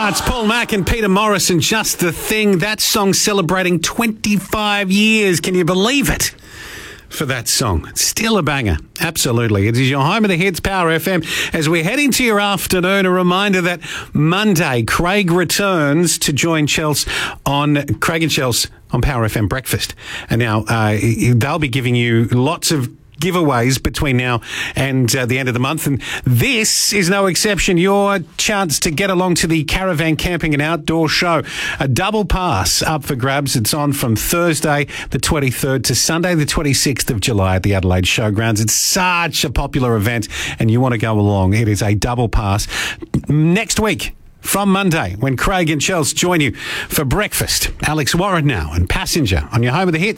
It's Paul Mack and Peter Morrison, Just the Thing. That song celebrating 25 years. Can you believe it? For that song. It's still a banger. Absolutely. It is your home of the hits, Power FM. As we head into your afternoon, a reminder that Monday, Craig returns to join Chels on Craig and Chels on Power FM Breakfast. And now they'll be giving you lots of giveaways between now and the end of the month, and this is no exception. Your chance to get along to the Caravan Camping and Outdoor Show, a double pass up for grabs. It's on from Thursday the 23rd to Sunday the 26th of July at the Adelaide Showgrounds. It's such a popular event and you want to go along. It is a double pass next week from Monday when Craig and Chels join you for breakfast. Alex Warren now and Passenger on your home of the hits.